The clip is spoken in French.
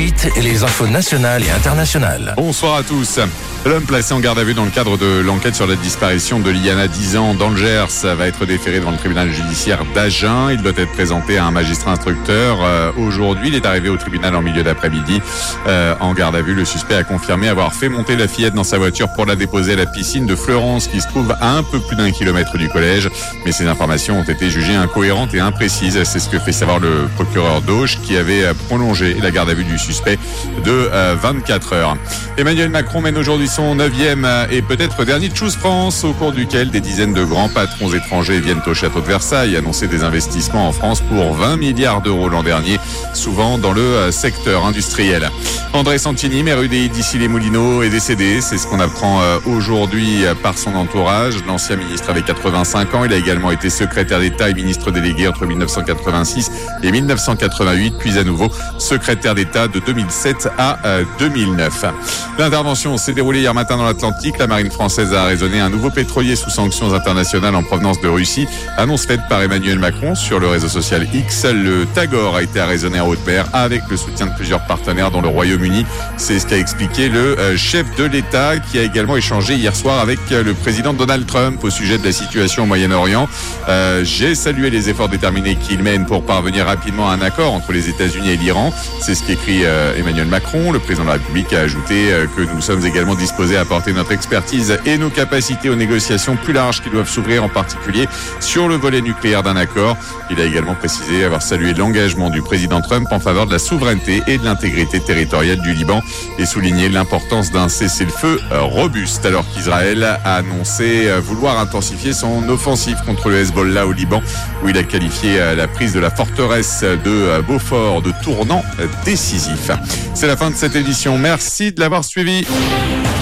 l'insolite et les infos nationales et internationales. Bonsoir à tous. L'homme placé en garde à vue dans le cadre de l'enquête sur la disparition de Liana, 10 ans, dans le Gers, va être déféré devant le tribunal judiciaire d'Agen. Il doit être présenté à un magistrat instructeur. Aujourd'hui, il est arrivé au tribunal en milieu d'après-midi. En garde à vue, le suspect a confirmé avoir fait monter la fillette dans sa voiture pour la déposer à la piscine de Fleurance, qui se trouve à un peu plus d'1 kilomètre du collège. Mais ces informations ont été jugées incohérentes et imprécises. C'est ce que fait savoir le procureur d'Auch, qui avait prolongé la garde à vue du suspect de 24 heures. Emmanuel Macron mène aujourd'hui son 9e et peut-être dernier Choose France, au cours duquel des dizaines de grands patrons étrangers viennent au château de Versailles annoncer des investissements en France pour 20 milliards d'euros l'an dernier, souvent dans le secteur industriel. André Santini, maire UDI d'Issy-les-Moulineaux, est décédé. C'est ce qu'on apprend aujourd'hui par son entourage. L'ancien ministre avait 85 ans. Il a également été secrétaire d'État et ministre délégué entre 1986 et 1988, puis à nouveau secrétaire d'État de 2007 à 2009. L'intervention s'est déroulée hier matin dans l'Atlantique. La marine française a arraisonné un nouveau pétrolier sous sanctions internationales en provenance de Russie. Annonce faite par Emmanuel Macron sur le réseau social X. Le Tagore a été arraisonné en haute mer avec le soutien de plusieurs partenaires dont le Royaume-Uni. C'est ce qu'a expliqué le chef de l'État, qui a également échangé hier soir avec le président Donald Trump au sujet de la situation au Moyen-Orient. J'ai salué les efforts déterminés qu'il mène pour parvenir rapidement à un accord entre les États-Unis et l'Iran. C'est ce qu'écrit Emmanuel Macron. Le président de la République a ajouté que nous sommes également disposés à apporter notre expertise et nos capacités aux négociations plus larges qui doivent s'ouvrir, en particulier sur le volet nucléaire d'un accord. Il a également précisé avoir salué l'engagement du président Trump en faveur de la souveraineté et de l'intégrité territoriale du Liban et souligné l'importance d'un cessez-le-feu robuste, alors qu'Israël a annoncé vouloir intensifier son offensive contre le Hezbollah au Liban, où il a qualifié la prise de la forteresse de Beaufort de tournant décisif. C'est la fin de cette édition. Merci de l'avoir suivi.